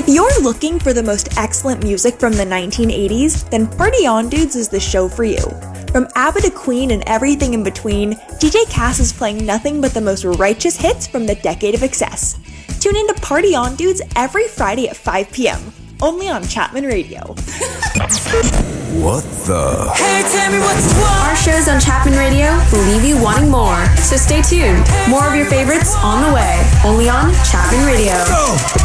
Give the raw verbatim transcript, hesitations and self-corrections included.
If you're looking for the most excellent music from the nineteen eighties, then Party On Dudes is the show for you. From ABBA to Queen and everything in between, D J Cass is playing nothing but the most righteous hits from the decade of excess. Tune in to Party On Dudes every Friday at five p.m. only on Chapman Radio. What the? Hey, tell me what you want. Our shows on Chapman Radio will leave you wanting more. So stay tuned. More of your favorites on the way. Only on Chapman Radio. Go!